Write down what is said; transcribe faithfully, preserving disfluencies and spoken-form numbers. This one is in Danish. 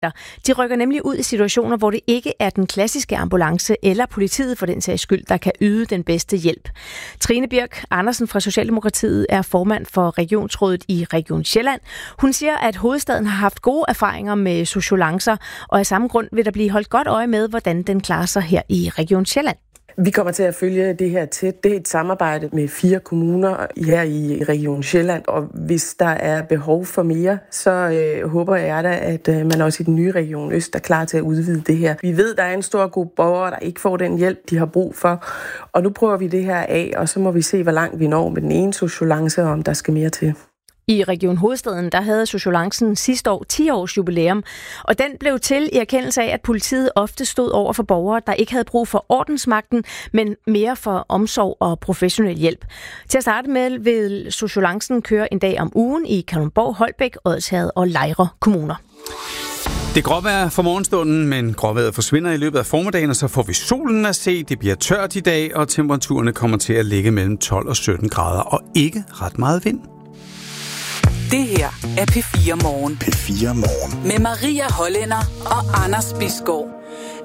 De rykker nemlig ud i situationer, hvor det ikke er den klassiske ambulance eller politiet for den sags skyld, der kan yde den bedste hjælp. Trine Birk Andersen fra Socialdemokratiet er formand for Regionsrådet i Region Sjælland. Hun siger, at hovedstaden har haft gode erfaringer med socioncer, og af samme grund vil der blive holdt godt øje med, hvordan den klarer sig her i Region Sjælland. Vi kommer til at følge det her tæt. Det er et samarbejde med fire kommuner her i Region Sjælland, og hvis der er behov for mere, så øh, håber jeg da, at øh, man også i den nye Region Øst er klar til at udvide det her. Vi ved, der er en stor gruppe borgere, der ikke får den hjælp, de har brug for, og nu prøver vi det her af, og så må vi se, hvor langt vi når med den ene sociolance, om der skal mere til. I Region Hovedstaden, der havde sociolancen sidste år ti års jubilæum, og den blev til i erkendelse af, at politiet ofte stod over for borgere, der ikke havde brug for ordensmagten, men mere for omsorg og professionel hjælp. Til at starte med vil sociolancen køre en dag om ugen i Kalundborg, Holbæk, Odsherred og Lejre kommuner. Det er gråvejr for morgenstunden, men gråvejret forsvinder i løbet af formiddagen, og så får vi solen at se. Det bliver tørt i dag, og temperaturerne kommer til at ligge mellem tolv og sytten grader, og ikke ret meget vind. Det her er P fire Morgen. P fire Morgen. Med Maria Hollænder og Anders Bisgaard.